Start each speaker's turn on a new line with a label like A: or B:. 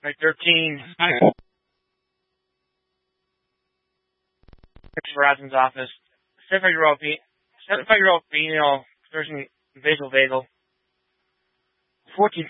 A: Like 13. Verizon's office. 75-year-old female person visual vagal. 14